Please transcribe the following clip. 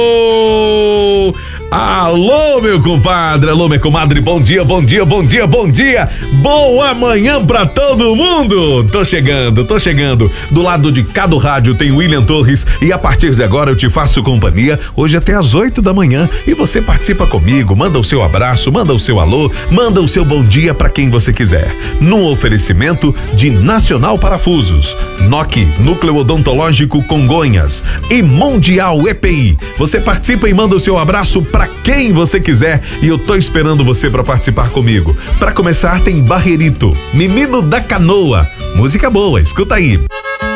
Alô, meu compadre, alô, minha comadre, bom dia, bom dia, bom dia, bom dia, boa manhã pra todo mundo. Tô chegando, do lado de cá do rádio tem William Torres e a partir de agora eu te faço companhia, hoje até às 8 da manhã e você participa comigo, manda o seu abraço, manda o seu alô, manda o seu bom dia pra quem você quiser, num oferecimento de Nacional Parafusos, NOC, Núcleo Odontológico Congonhas e Mundial EPI. Você participa e manda o seu abraço pra quem você quiser e eu tô esperando você pra participar comigo. Pra começar tem Barrerito, Menino da Canoa, música boa, escuta aí.